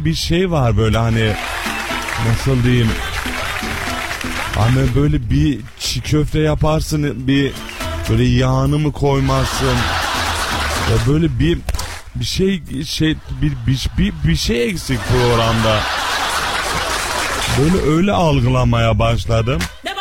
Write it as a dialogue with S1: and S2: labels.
S1: bir şey var böyle hani nasıl diyeyim, hani böyle bir çiğ köfte yaparsın, bir böyle yağını mı koymazsın ya, böyle bir şey eksik programda. Böyle öyle algılamaya başladım.